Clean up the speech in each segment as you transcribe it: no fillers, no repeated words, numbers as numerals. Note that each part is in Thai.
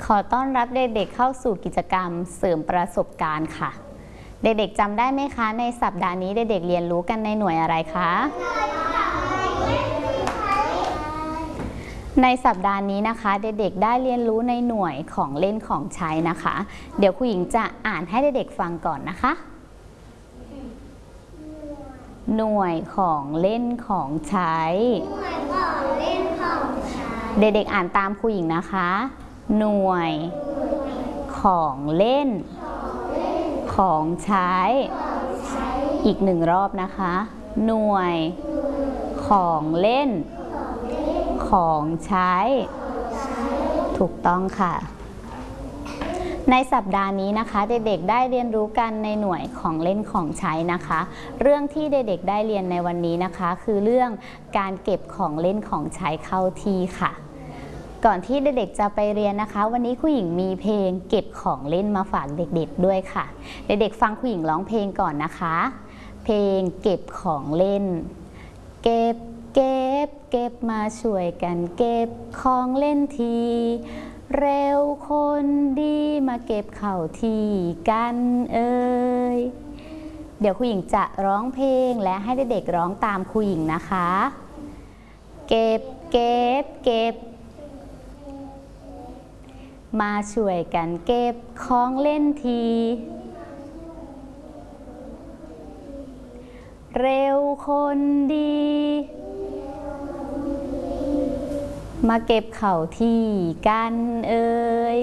ขอต้อนรับเด็กๆเข้าสู่กิจกรรมเสริมประสบการณ์ค่ะเด็กๆจำได้ไหมคะในสัปดาห์นี้เด็กๆเรียนรู้กันในหน่วยอะไรคะในสัปดาห์นี้นะคะเด็กๆได้เรียนรู้ในหน่วยของเล่นของใช้นะคะเดี๋ยวครูหญิงจะอ่านให้เด็กๆฟังก่อนนะคะหน่วยของเล่นของใช้เด็กๆอ่านตามครูหญิงนะคะหน่วยของเล่นของใช้อีกหนึ่งรอบนะคะหน่วยของเล่นของใช้ถูกต้องค่ะในสัปดาห์นี้นะคะเด็กๆได้เรียนรู้กันในหน่วยของเล่นของใช้นะคะเรื่องที่เด็กๆได้เรียนในวันนี้นะคะคือเรื่องการเก็บของเล่นของใช้เข้าที่ค่ะก่อนที่เด็กๆจะไปเรียนนะคะวันนี้ครูหญิงมีเพลงเก็บของเล่นมาฝากเด็กๆด้วยค่ะเด็กๆฟังครูหญิงร้องเพลงก่อนนะคะเพลงเก็บของเล่นเก็บมาช่วยกันเก็บของเล่นทีเร็วคนดีมาเก็บเข้าที่กันเอ่ยเดี๋ยวครูหญิงจะร้องเพลงและให้เด็กๆร้องตามครูหญิงนะคะเก็บมาช่วยกันเก็บของเล่นทีเร็วคนดีมาเก็บเข้าที่กันเอ่ย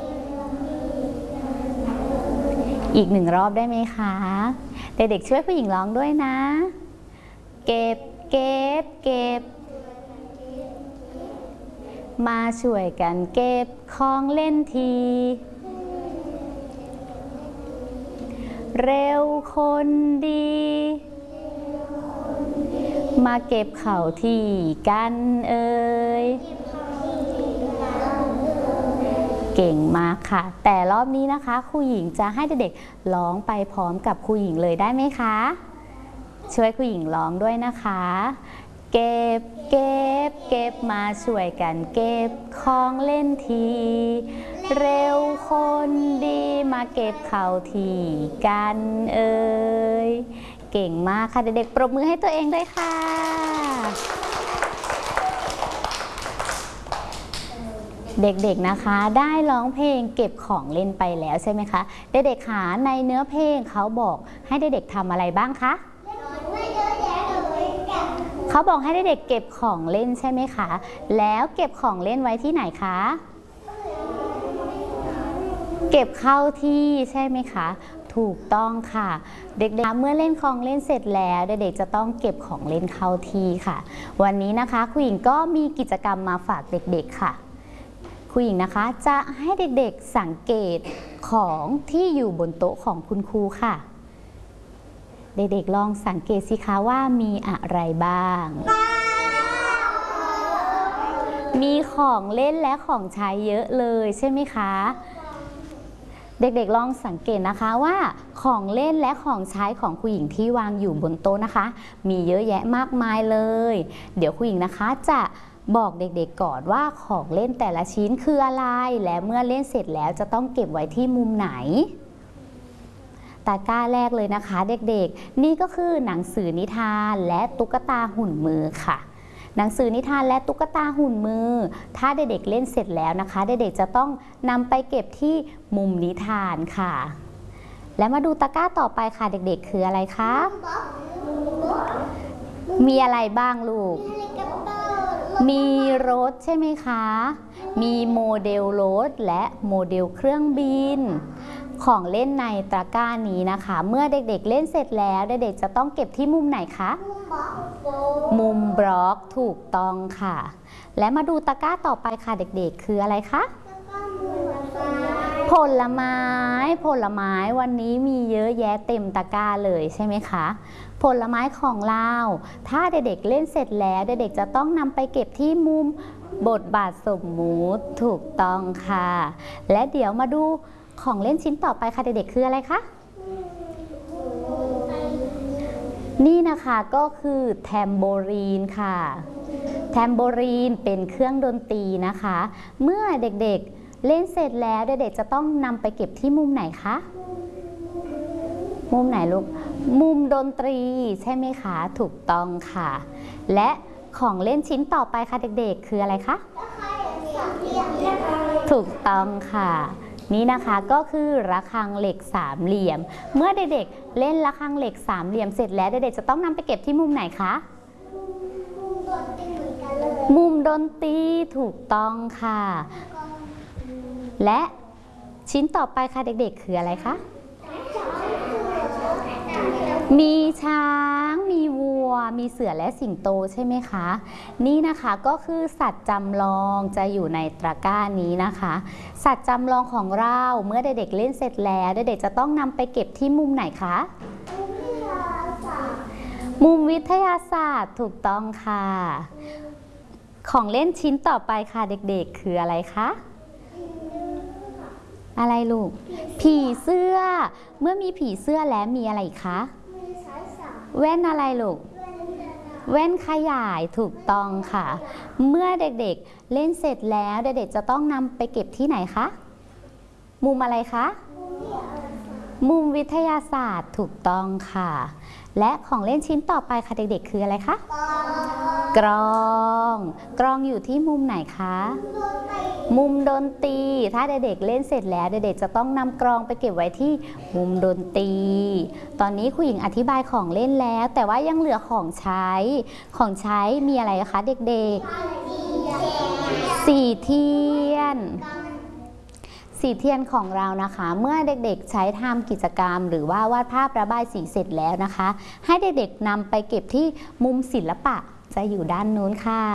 อีกหนึ่งรอบได้ไหมคะเด็กๆช่วยผู้หญิงร้องด้วยนะเก็บมาช่วยกันเก็บของเล่นทีเร็วคนดีมาเก็บเข้าที่กันเอ่ยเก่งมากค่ะแต่รอบนี้นะคะครูหญิงจะให้เด็กๆร้องไปพร้อมกับครูหญิงเลยได้ไหมคะช่วยครูหญิงร้องด้วยนะคะเก็บมาช่วยกันเก็บของเล่นทีเร็วคนดีมาเก็บเข้าที่กันเอ่ยเก่งมากค่ะเด็กๆปรบมือให้ตัวเองด้วยค่ะเด็กๆนะคะได้ร้องเพลงเก็บของเล่นไปแล้วใช่ไหมคะเด็กๆค่ะในเนื้อเพลงเขาบอกให้เด็กๆทำอะไรบ้างคะเขาบอกให้เด็กๆเก็บของเล่นใช่ไหมคะแล้วเก็บของเล่นไว้ที่ไหนคะเก็บเข้าที่ใช่ไหมคะถูกต้องค่ะเด็กๆเมื่อเล่นของเล่นเสร็จแล้วเด็กๆจะต้องเก็บของเล่นเข้าที่ค่ะวันนี้นะคะครูหญิงก็มีกิจกรรมมาฝากเด็กๆค่ะครูหญิงนะคะจะให้เด็กๆสังเกตของที่อยู่บนโต๊ะของคุณครูค่ะเด็กๆลองสังเกตสิคะว่ามีอะไรบ้างมีของเล่นและของใช้เยอะเลยใช่ไหมคะเด็กๆลองสังเกตนะคะว่าของเล่นและของใช้ของครูหญิงที่วางอยู่บนโต๊ะนะคะมีเยอะแยะมากมายเลยเดี๋ยวครูหญิงนะคะจะบอกเด็กๆก่อนว่าของเล่นแต่ละชิ้นคืออะไรและเมื่อเล่นเสร็จแล้วจะต้องเก็บไว้ที่มุมไหนตะกร้าแรกเลยนะคะเด็กๆนี่ก็คือหนังสือนิทานและตุ๊กตาหุ่นมือค่ะหนังสือนิทานและตุ๊กตาหุ่นมือถ้าเด็กๆเล่นเสร็จแล้วนะคะเด็กๆจะต้องนำไปเก็บที่มุมนิทานค่ะและมาดูตะกร้าต่อไปค่ะเด็กๆคืออะไรคะมีอะไรบ้างลูกมีรถใช่ไหมคะมีโมเดลรถและโมเดลเครื่องบินของเล่นในตะกร้านี้นะคะเมื่อเด็กๆเล่นเสร็จแล้วเด็กๆจะต้องเก็บที่มุมไหนคะมุมบล็อกถูกต้องค่ะและมาดูตะกร้าต่อไปค่ะเด็กๆคืออะไรคะผลไม้วันนี้มีเยอะแยะเต็มตะกร้าเลยใช่ไหมคะผลไม้ของเราถ้าเด็กๆเล่นเสร็จแล้วเด็กๆจะต้องนำไปเก็บที่มุมบทบาทสมมุติถูกต้องค่ะและเดี๋ยวมาดูของเล่นชิ้นต่อไปค่ะเด็กๆคืออะไรคะนี่นะคะก็คือแทมโบรีนค่ะแทมโบรีนเป็นเครื่องดนตรีนะคะเมื่อเด็กๆเล่นเสร็จแล้วเด็กๆจะต้องนำไปเก็บที่มุมไหนคะมุมไหนลูกมุมดนตรีใช่ไหมคะถูกต้องค่ะและของเล่นชิ้นต่อไปค่ะเด็กๆคืออะไรคะถูกต้องค่ะนี่นะคะก็คือระฆังเหล็กสามเหลี่ยมเมื่อเด็กๆเล่นระฆังเหล็กสามเหลี่ยมเสร็จแล้วเด็กๆจะต้องนำไปเก็บที่มุมไหนคะมุมดนตรีถูกต้องค่ะและชิ้นต่อไปค่ะเด็กๆคืออะไรคะมีช้างมีวัวมีเสือและสิงโตใช่ไหมคะนี่นะคะก็คือสัตว์จำลองจะอยู่ในตะกร้านี้นะคะสัตว์จำลองของเราเมื่อเด็กๆเล่นเสร็จแล้วเด็กๆจะต้องนำไปเก็บที่มุมไหนคะมุมวิทยาศาสตร์ถูกต้องค่ะของเล่นชิ้นต่อไปค่ะเด็กๆคืออะไรคะอะไรลูกผีเสื้อเมื่อมีผีเสื้อแล้วมีอะไรอีกคะแว่นอะไรลูกแว่นขยายถูกต้องค่ะเมื่อเด็กๆเล่นเสร็จแล้วเด็กๆจะต้องนำไปเก็บที่ไหนคะมุมอะไรคะมุมวิทยาศาสตร์ถูกต้องค่ะและของเล่นชิ้นต่อไปค่ะเด็กๆคืออะไรคะกลองอยู่ที่มุมไหนคะมุมดนตรีถ้าเด็กๆเล่นเสร็จแล้วเด็กๆจะต้องนำกลองไปเก็บไว้ที่มุมดนตรีตอนนี้ครูหญิงอธิบายของเล่นแล้วแต่ว่ายังเหลือของใช้มีอะไรคะเด็กๆสีเทียนของเรานะคะเมื่อเด็กๆใช้ทำกิจกรรมหรือว่าวาดภาพระบายสีเสร็จแล้วนะคะให้เด็กๆนำไปเก็บที่มุมศิลปะจะอยู่ด้านนู้นค่ะ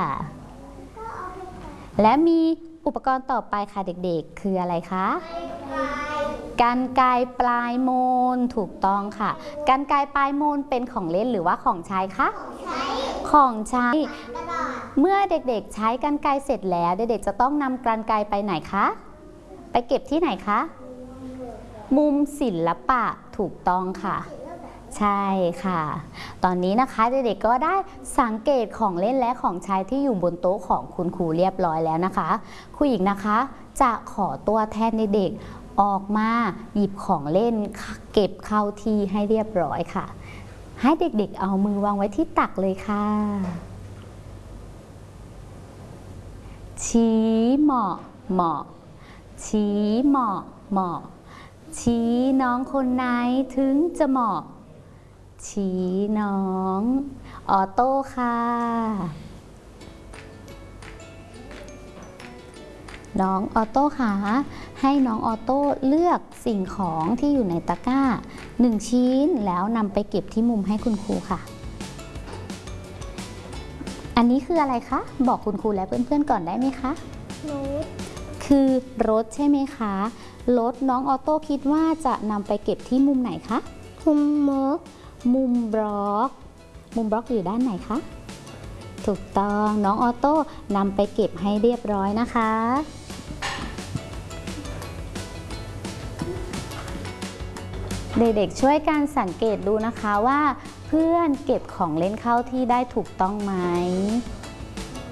และมีอุปกรณ์ต่อไปค่ะเด็กๆคืออะไรคะกรรไกรปลายโมนถูกต้องค่ะกรรไกรปลายโมนเป็นของเล่นหรือว่าของใช้คะของใช้เมื่อเด็กๆใช้กรรไกรเสร็จแล้วเด็กๆจะต้องนำกรรไกรไปไหนคะไปเก็บที่ไหนคะมุมศิลปะถูกต้องค่ะใช่ค่ะตอนนี้นะคะเด็กๆก็ได้สังเกตของเล่นและของใช้ที่อยู่บนโต๊ะของคุณครูเรียบร้อยแล้วนะคะครูหญิงนะคะจะขอตัวแทนเด็กๆออกมาหยิบของเล่นเก็บเข้าที่ให้เรียบร้อยค่ะให้เด็กๆเอามือวางไว้ที่ตักเลยค่ะชี้เหมาะชี้เหมาะชี้น้องคนไหนถึงจะเหมาะชี้น้องออโต้ค่ะน้องออโต้ค่ะให้น้องออโต้เลือกสิ่งของที่อยู่ในตะกร้า1ชิ้นแล้วนำไปเก็บที่มุมให้คุณครูค่ะอันนี้คืออะไรคะบอกคุณครูและเพื่อนๆก่อนได้ไหมคะคือรถใช่ไหมคะรถน้องออโต้คิดว่าจะนำไปเก็บที่มุมไหนคะมุมบล็อกอยู่ด้านไหนคะถูกต้องน้องออโต้นำไปเก็บให้เรียบร้อยนะคะเด็กๆช่วยกันสังเกตดูนะคะว่าเพื่อนเก็บของเล่นเข้าที่ได้ถูกต้องไหม